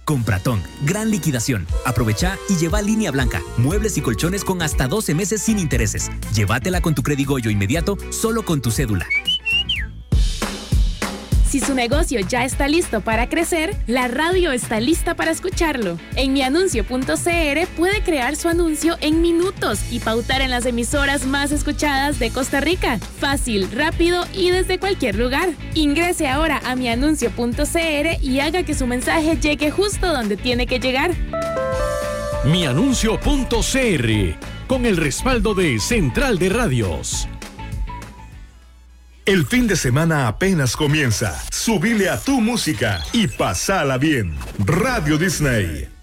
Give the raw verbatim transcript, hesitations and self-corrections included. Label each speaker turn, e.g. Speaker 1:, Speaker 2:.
Speaker 1: Compratón, gran liquidación. Aprovecha y lleva línea blanca, muebles y colchones con hasta doce meses sin intereses. Llévatela con tu Credigoyo inmediato, solo con tu cédula.
Speaker 2: Si su negocio ya está listo para crecer, la radio está lista para escucharlo. En mianuncio punto c r puede crear su anuncio en minutos y pautar en las emisoras más escuchadas de Costa Rica. Fácil, rápido y desde cualquier lugar. Ingrese ahora a mianuncio punto c r y haga que su mensaje llegue justo donde tiene que llegar.
Speaker 3: mianuncio punto c r, con el respaldo de Central de Radios.
Speaker 4: El fin de semana apenas comienza. Subile a tu música y pasala bien. Radio Disney.